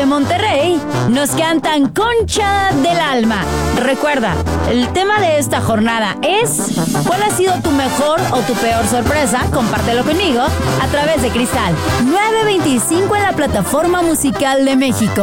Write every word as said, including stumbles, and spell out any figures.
de Monterrey nos cantan Concha del Alma. Recuerda, el tema de esta jornada es ¿cuál ha sido tu mejor o tu peor sorpresa? Compártelo conmigo a través de Cristal nueve veinticinco en la plataforma musical de México.